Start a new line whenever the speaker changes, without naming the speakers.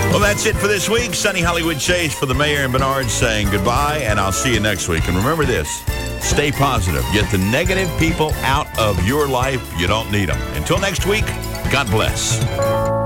Well, that's it for this week. Sunny Hollywood Chase for the mayor and Bernard saying goodbye, and I'll see you next week. And remember this, stay positive. Get the negative people out of your life. You don't need them. Until next week, God bless.